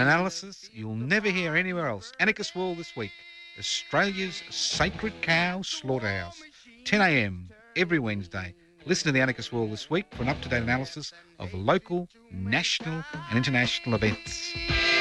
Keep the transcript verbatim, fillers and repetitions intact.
analysis you'll never hear anywhere else. Anarchist World this week. Australia's sacred cow slaughterhouse. ten a.m. every Wednesday. Listen to the Anarchist World this week for an up-to-date analysis of local, national and international events.